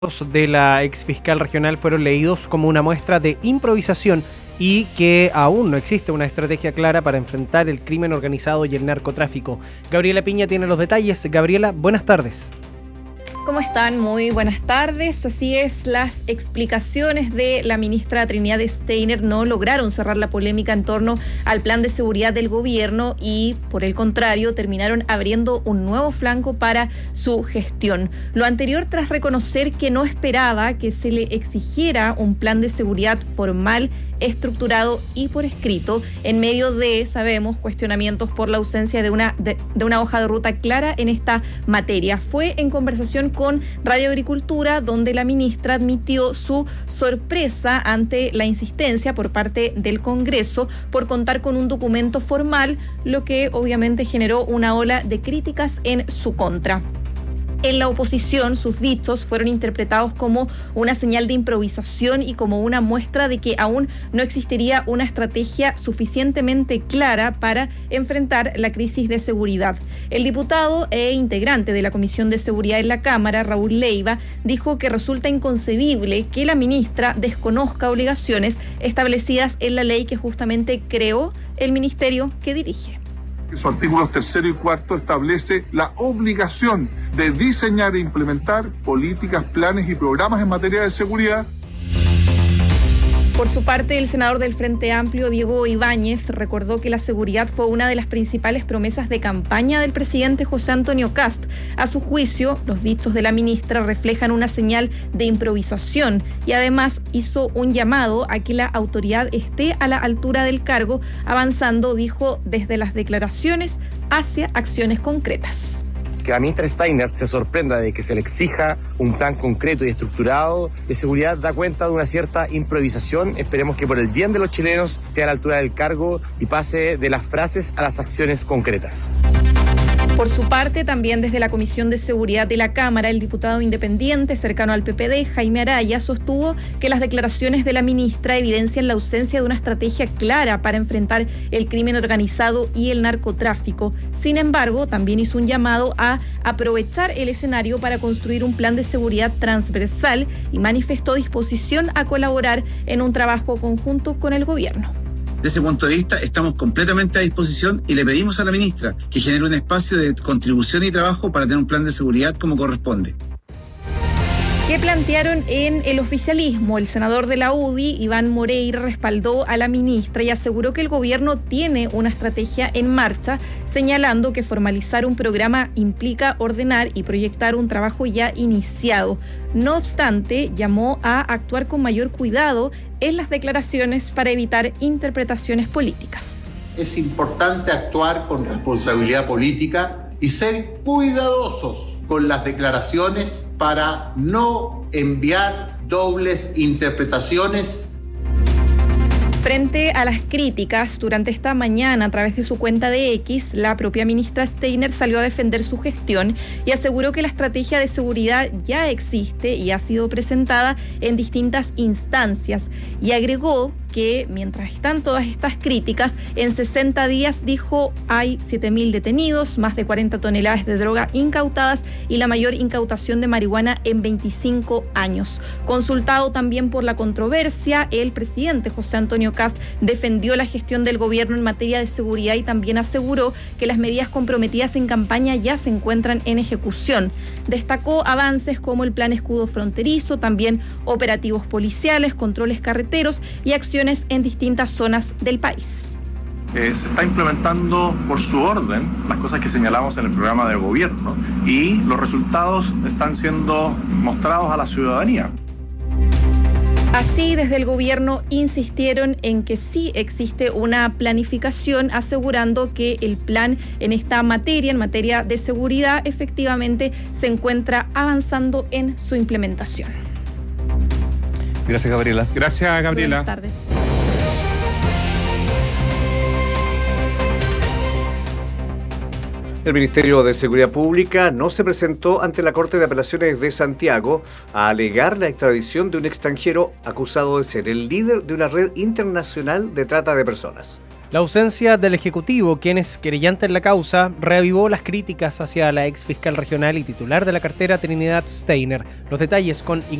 de la exfiscal regional fueron leídos como una muestra de improvisación y que aún no existe una estrategia clara para enfrentar el crimen organizado y el narcotráfico. Gabriela Piña tiene los detalles. Gabriela, buenas tardes. ¿Cómo están? Muy buenas tardes. Así es, las explicaciones de la ministra Trinidad Steiner no lograron cerrar la polémica en torno al plan de seguridad del gobierno y, por el contrario, terminaron abriendo un nuevo flanco para su gestión. Lo anterior tras reconocer que no esperaba que se le exigiera un plan de seguridad formal, estructurado y por escrito, en medio de, sabemos, cuestionamientos por la ausencia de una hoja de ruta clara en esta materia. Fue en conversación con Radio Agricultura donde la ministra admitió su sorpresa ante la insistencia por parte del Congreso por contar con un documento formal, lo que obviamente generó una ola de críticas en su contra. En la oposición, sus dichos fueron interpretados como una señal de improvisación y como una muestra de que aún no existiría una estrategia suficientemente clara para enfrentar la crisis de seguridad. El diputado e integrante de la Comisión de Seguridad en la Cámara, Raúl Leiva, dijo que resulta inconcebible que la ministra desconozca obligaciones establecidas en la ley que justamente creó el ministerio que dirige. Sus artículos 3 y 4 establece la obligación de diseñar e implementar políticas, planes y programas en materia de seguridad. Por su parte, el senador del Frente Amplio, Diego Ibáñez, recordó que la seguridad fue una de las principales promesas de campaña del presidente José Antonio Kast. A su juicio, los dichos de la ministra reflejan una señal de improvisación y además hizo un llamado a que la autoridad esté a la altura del cargo, avanzando, dijo, desde las declaraciones hacia acciones concretas. Que la ministra Steiner se sorprenda de que se le exija un plan concreto y estructurado de seguridad da cuenta de una cierta improvisación. Esperemos que por el bien de los chilenos esté a la altura del cargo y pase de las frases a las acciones concretas. Por su parte, también desde la Comisión de Seguridad de la Cámara, el diputado independiente cercano al PPD, Jaime Araya, sostuvo que las declaraciones de la ministra evidencian la ausencia de una estrategia clara para enfrentar el crimen organizado y el narcotráfico. Sin embargo, también hizo un llamado a aprovechar el escenario para construir un plan de seguridad transversal y manifestó disposición a colaborar en un trabajo conjunto con el gobierno. Desde ese punto de vista, estamos completamente a disposición y le pedimos a la ministra que genere un espacio de contribución y trabajo para tener un plan de seguridad como corresponde. ¿Qué plantearon en el oficialismo? El senador de la UDI, Iván Moreira, respaldó a la ministra y aseguró que el gobierno tiene una estrategia en marcha, señalando que formalizar un programa implica ordenar y proyectar un trabajo ya iniciado. No obstante, llamó a actuar con mayor cuidado en las declaraciones para evitar interpretaciones políticas. Es importante actuar con responsabilidad política y ser cuidadosos con las declaraciones para no enviar dobles interpretaciones. Frente a las críticas, durante esta mañana, a través de su cuenta de X, la propia ministra Steiner salió a defender su gestión y aseguró que la estrategia de seguridad ya existe y ha sido presentada en distintas instancias. Y agregó que mientras están todas estas críticas, en 60 días, dijo, hay 7.000 detenidos, más de 40 toneladas de droga incautadas y la mayor incautación de marihuana en 25 años. Consultado también por la controversia, el presidente José Antonio Kast defendió la gestión del gobierno en materia de seguridad y también aseguró que las medidas comprometidas en campaña ya se encuentran en ejecución. Destacó avances como el plan escudo fronterizo, también operativos policiales, controles carreteros y acciones en distintas zonas del país. Se está implementando por su orden las cosas que señalamos en el programa de gobierno y los resultados están siendo mostrados a la ciudadanía. Así, desde el gobierno insistieron en que sí existe una planificación, asegurando que el plan en esta materia, en materia de seguridad, efectivamente se encuentra avanzando en su implementación. Gracias, Gabriela. Gracias, Gabriela. Buenas tardes. El Ministerio de Seguridad Pública no se presentó ante la Corte de Apelaciones de Santiago a alegar la extradición de un extranjero acusado de ser el líder de una red internacional de trata de personas. La ausencia del Ejecutivo, quien es querellante en la causa, reavivó las críticas hacia la ex fiscal regional y titular de la cartera Trinidad Steiner. Los detalles con